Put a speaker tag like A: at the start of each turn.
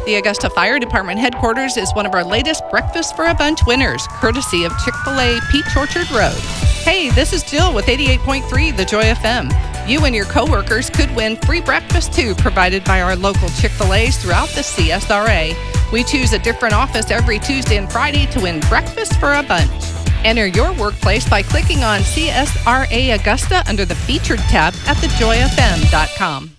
A: The Augusta Fire Department headquarters is one of our latest Breakfast for a Bunch winners, courtesy of Chick-fil-A Peach Orchard Road. Hey, this is Jill with 88.3 The Joy FM. You and your coworkers could win free breakfast too, provided by our local Chick-fil-A's throughout the CSRA. We choose a different office every Tuesday and Friday to win Breakfast for a Bunch. Enter your workplace by clicking on CSRA Augusta under the Featured tab at thejoyfm.com.